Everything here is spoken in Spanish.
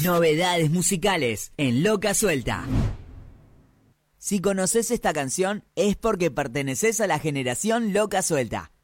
Novedades musicales en Loca Suelta. Si conoces esta canción es porque perteneces a la generación Loca Suelta.